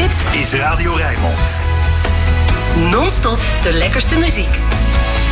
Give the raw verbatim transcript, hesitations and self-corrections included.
Dit is Radio Rijnmond. Non-stop de lekkerste muziek.